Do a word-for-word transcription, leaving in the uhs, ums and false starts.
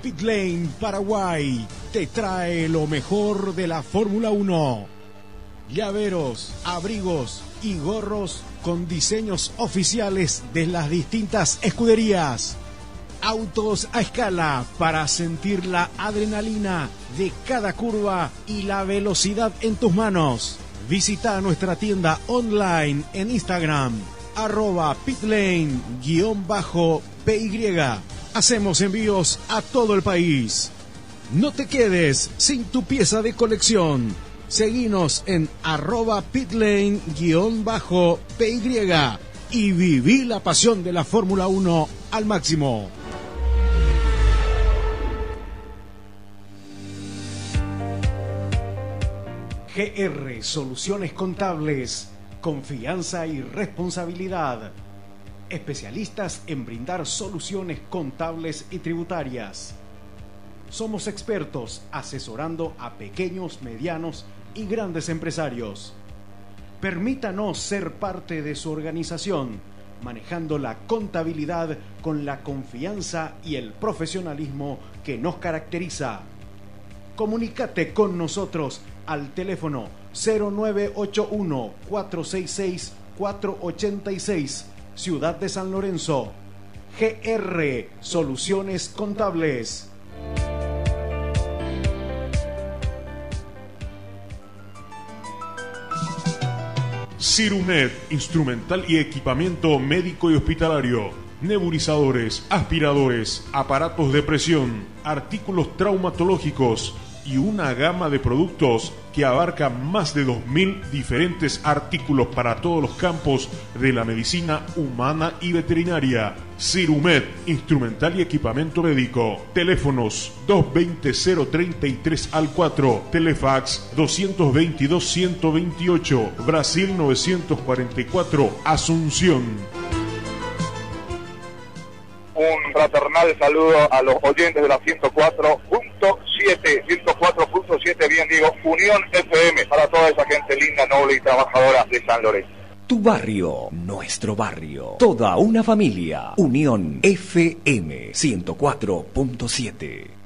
Pitlane Paraguay te trae lo mejor de la Fórmula uno. Llaveros, abrigos y gorros con diseños oficiales de las distintas escuderías. Autos a escala para sentir la adrenalina de cada curva y la velocidad en tus manos. Visita nuestra tienda online en Instagram, arroba pitlane-py. Hacemos envíos a todo el país. No te quedes sin tu pieza de colección. Seguinos en arroba pitlane-py y viví la pasión de la Fórmula uno al máximo. G R Soluciones Contables, confianza y responsabilidad. Especialistas en brindar soluciones contables y tributarias. Somos expertos asesorando a pequeños, medianos y grandes empresarios. Permítanos ser parte de su organización, manejando la contabilidad con la confianza y el profesionalismo que nos caracteriza. Comunícate con nosotros al teléfono cero nueve ocho uno, cuatro seis seis, cuatro ocho seis, Ciudad de San Lorenzo. G R Soluciones Contables. Cirumed, instrumental y equipamiento médico y hospitalario. Nebulizadores, aspiradores, aparatos de presión, artículos traumatológicos y una gama de productos que abarca más de dos mil diferentes artículos para todos los campos de la medicina humana y veterinaria. Cirumed, instrumental y equipamiento médico. Teléfonos dos dos cero, cero treinta y tres al cuatro, Telefax dos dos dos, uno dos ocho, Brasil novecientos cuarenta y cuatro, Asunción. Un fraternal saludo a los oyentes de la ciento cuatro punto siete, ciento cuatro punto siete, bien digo, Unión F M, para toda esa gente linda, noble y trabajadora de San Lorenzo. Tu barrio, nuestro barrio, toda una familia. Unión F M ciento cuatro punto siete.